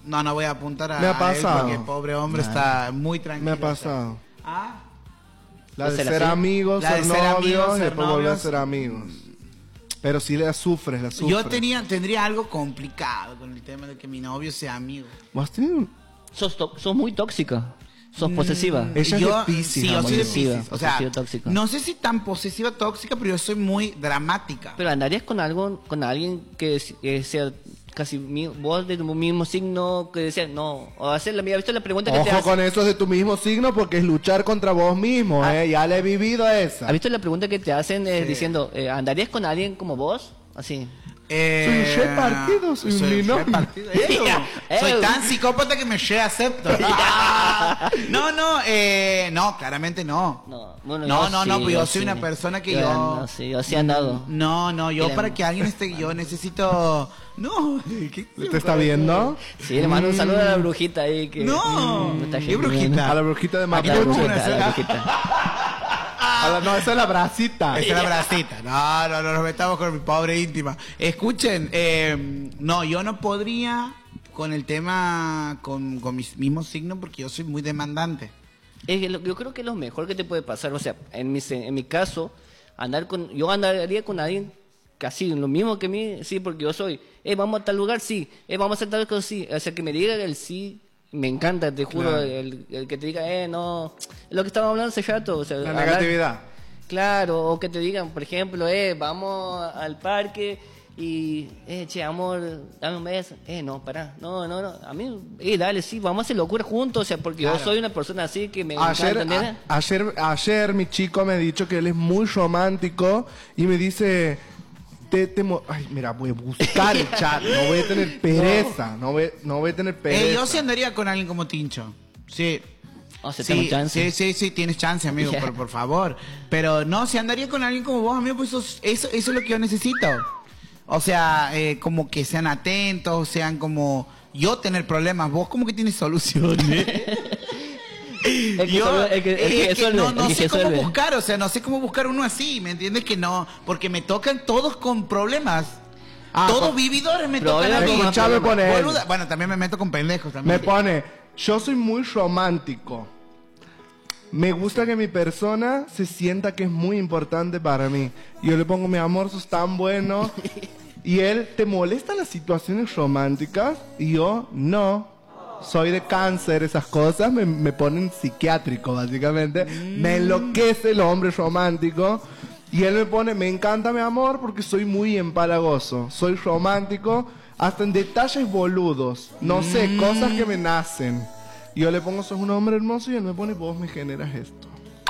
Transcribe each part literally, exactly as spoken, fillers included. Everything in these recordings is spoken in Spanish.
No, no voy a apuntar a, Me ha a él pasado. porque el pobre hombre Nah. está muy tranquilo. Me ha pasado. Ah, La de ¿Ser ser así? amigos, La de ser ser novios amigos, y ser después volver a novios. ser amigos. Pero sí la sufres, la sufres. yo tenía, tendría algo complicado con el tema de que mi novio sea amigo. ¿Vos has tenido un- Sos, to- sos muy tóxica. Sos posesiva. Mm, Ella es yo, de Piscis, sí, yo soy de posesiva, Piscis. O sea, posesiva tóxica. no sé si tan posesiva tóxica, pero yo soy muy dramática. Pero andarías con algo, con alguien que es- que sea casi mi- vos de tu mismo signo, que decía, no, o hacer la, mira, ¿viste la pregunta que te Ojo hace? con eso de tu mismo signo porque es luchar contra vos mismo, Ah. ¿eh? Ya le he vivido esa. ¿Has visto la pregunta que te hacen eh, Sí. diciendo, eh, ¿andarías con alguien como vos? Así. Eh, Soy un repartido, soy un soy lino. repartido. Ew, soy Ew. tan psicópata que me re acepto. Ah, no, no, eh, no, claramente no. No, bueno, no, yo no, sí, no, pues yo, yo soy sí. una persona que Yo yo. ando, sí, yo sí he andado. No, no, yo Mira. para que alguien esté, yo necesito. No, ¿qué- ¿Te está viendo? Sí, le mando un saludo a la brujita ahí que... No, Mm, me está ¿qué yendo brujita? bien. A la brujita de A la Mapuche. brujita, a la Ah. brujita. A la- no, esa es la bracita. Esa es la bracita. No, no, no nos metamos con mi pobre íntima. Escuchen, eh, no, yo no podría con el tema, con, con mis mismos signos, porque yo soy muy demandante. Es que lo- yo creo que es lo mejor que te puede pasar, o sea, en mi, en mi caso, andar con, yo andaría con alguien casi lo mismo que mí, sí, porque yo soy, eh, vamos a tal lugar, sí, eh, vamos a hacer tal cosa, sí, o sea, que me diga el sí, me encanta, te juro, Claro. el, el que te diga, eh, no, lo que estábamos hablando hace rato, o sea, La hablar- negatividad. Claro, o que te digan, por ejemplo, eh, vamos al parque y, eh, che, amor, dame un beso. Eh, no, pará, no, no, no, a mí, eh, dale, sí, vamos a hacer locura juntos, o sea, porque Claro. yo soy una persona así que me Ayer, encanta, ¿entendés? a- ayer, ayer mi chico me ha dicho que él es muy romántico y me dice, te, te mo- ay, mira, voy a buscar el chat, no voy a tener pereza, no, voy, no voy a tener pereza. Eh, yo sí andaría con alguien como Tincho. Sí. O sea, Sí, tengo chance. sí, sí, sí, tienes chance, amigo, Ya. por, por favor. Pero no, si andaría con alguien como vos, amigo, pues eso, eso, eso es lo que yo necesito. O sea, eh, como que sean atentos, sean como... Yo tener problemas, vos como que tienes soluciones. El que Yo, solo- el que- el es que que resuelve, no, el no que sé cómo resuelve. buscar, o sea, no sé cómo buscar uno así, ¿me entiendes? Que no, porque me tocan todos con problemas. Ah, todos con- vividores me Problemas tocan a mí. con Escuchame, pone él. Boluda. Bueno, también me meto con pendejos también. Me pone, yo soy muy romántico. Me gusta que mi persona se sienta que es muy importante para mí. Y yo le pongo, mi amor, sos tan bueno. Y él, ¿te molestan las situaciones románticas? Y yo, no. Soy de cáncer, esas cosas me, me ponen psiquiátrico, básicamente. Me enloquece el hombre romántico. Y él me pone, me encanta mi amor porque soy muy empalagoso. Soy romántico hasta en detalles boludos. No sé, cosas que me nacen. Y yo le pongo, sos un hombre hermoso y él me pone, vos me generas esto.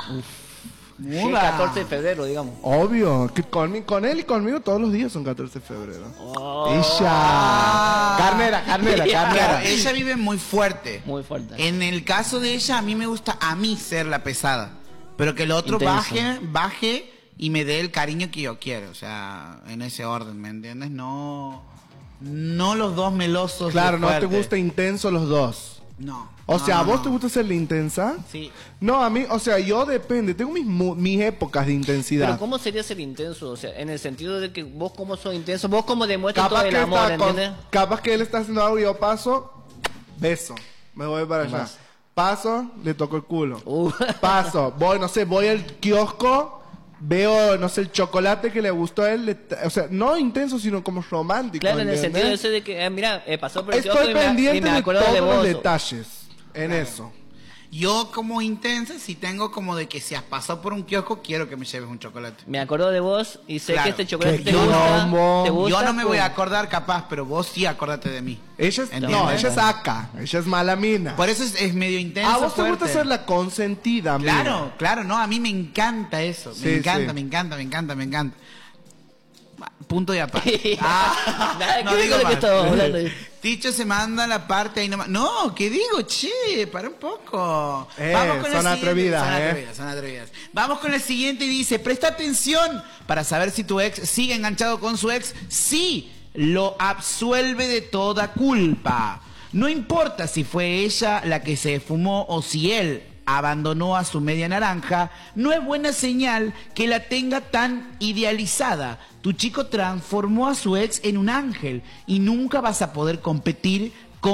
Sí, catorce de febrero, digamos. Obvio, que con, mi- con él y conmigo todos los días son catorce de febrero. Oh. Ella. Carnera, carnera, Claro, carnera. ella vive muy fuerte. Muy fuerte. En el caso de ella, a mí me gusta a mí ser la pesada. Pero que el otro Intenso. baje, baje y me dé el cariño que yo quiero. O sea, en ese orden, ¿me entiendes? No, no los dos melosos. Claro, de no te fuerte. gusta intenso los dos. No. O no, sea, ¿a no, vos no. te gusta ser la intensa? Sí. No, a mí, o sea, yo depende, tengo mis, mu- mis épocas de intensidad. Pero ¿cómo sería ser intenso? O sea, en el sentido de que vos como sos intenso, vos como demuestras todo Capaz el que, amor, está con- ¿entiendes? capaz que él está haciendo algo y yo paso, beso, me voy para allá. Más. Paso, le toco el culo. Uh. Paso, voy, no sé, voy al kiosco, veo, no sé, el chocolate que le gustó a él, le ta- o sea, no intenso, sino como romántico. Claro, en el ¿entiendes? sentido ese de que, eh, mira, eh, pasó por el kiosco Estoy y me, pendiente y me de acuerdo todos de los vos. detalles en eso. Yo como intensa, si tengo como de que si has pasado por un kiosco, quiero que me lleves un chocolate. Me acuerdo de vos y sé Claro. que este chocolate Qué te gusta, quilombo. te gusta. Yo no me voy pues. a acordar capaz, pero vos sí acordate de mí. Ella es, ¿Entiendes? no, ella es acá, ella es mala mina. Por eso es, es medio intenso. A vos te gusta fuerte. ser la consentida, amigo. Claro, claro, no, a mí me encanta eso. Sí, me encanta, sí. me encanta, me encanta, me encanta. Punto y aparte. Nada, no ¿qué digo digo de qué más. estamos hablando? Ticho se manda la parte ahí nomás. No, ¿qué digo? Che, para un poco. Eh, el son siguiente. atrevidas, Son eh. atrevidas, son atrevidas. Vamos con el siguiente y dice, presta atención para saber si tu ex sigue enganchado con su ex. Sí, lo absuelve de toda culpa. No importa si fue ella la que se fumó o si él abandonó a su media naranja, no es buena señal que la tenga tan idealizada. Tu chico transformó a su ex en un ángel y nunca vas a poder competir